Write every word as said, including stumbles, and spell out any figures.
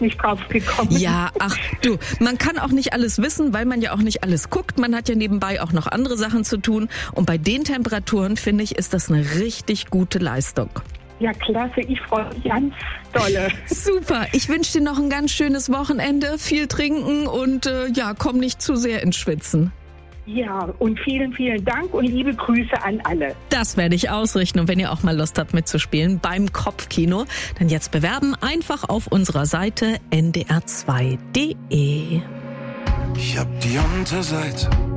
nicht drauf gekommen. Ja, ach du, man kann auch nicht alles wissen, weil man ja auch nicht alles guckt. Man hat ja nebenbei auch noch andere Sachen zu tun. Und bei den Temperaturen, finde ich, ist das eine richtig gute Leistung. Ja, klasse. Ich freue mich ganz dolle. Super. Ich wünsche dir noch ein ganz schönes Wochenende. Viel trinken und äh, ja, komm nicht zu sehr ins Schwitzen. Ja, und vielen, vielen Dank und liebe Grüße an alle. Das werde ich ausrichten. Und wenn ihr auch mal Lust habt mitzuspielen beim Kopfkino, dann jetzt bewerben einfach auf unserer Seite n d r zwei punkt d e. Ich hab die Unterseite